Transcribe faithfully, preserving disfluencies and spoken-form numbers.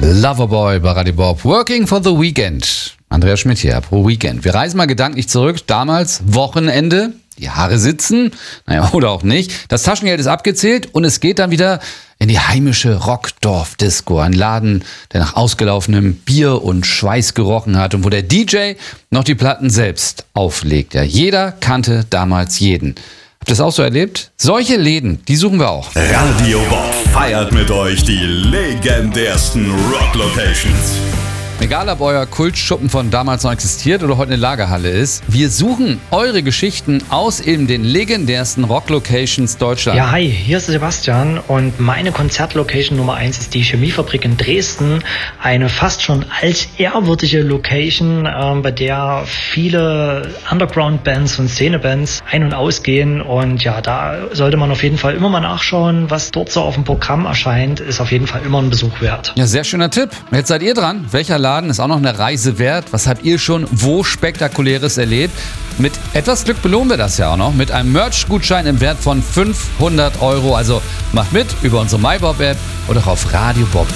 Loverboy bei Radio Bob. Working for the Weekend. Andreas Schmidt hier, pro Weekend. Wir reisen mal gedanklich zurück. Damals Wochenende. Die Haare sitzen. Naja, oder auch nicht. Das Taschengeld ist abgezählt und es geht dann wieder in die heimische Rockdorf-Disco. Ein Laden, der nach ausgelaufenem Bier und Schweiß gerochen hat und wo der D J noch die Platten selbst auflegt. Ja, jeder kannte damals jeden. Habt ihr das auch so erlebt? Solche Läden, die suchen wir auch. Radio Bob feiert mit euch die legendärsten Rock-Locations. Egal, ob euer Kultschuppen von damals noch existiert oder heute eine Lagerhalle ist, wir suchen eure Geschichten aus eben den legendärsten Rock-Locations Deutschlands. Ja, hi, hier ist Sebastian und meine Konzertlocation Nummer eins ist die Chemiefabrik in Dresden. Eine fast schon altehrwürdige Location, äh, bei der viele Underground-Bands und Szene-Bands ein- und ausgehen. Und ja, da sollte man auf jeden Fall immer mal nachschauen, was dort so auf dem Programm erscheint. Ist auf jeden Fall immer ein Besuch wert. Ja, sehr schöner Tipp. Jetzt seid ihr dran. Welcher Laden ist auch noch eine Reise wert? Was habt ihr schon wo Spektakuläres erlebt? Mit etwas Glück belohnen wir das ja auch noch mit einem Merch-Gutschein im Wert von fünfhundert Euro. Also macht mit über unsere MyBob-App oder auf radiobob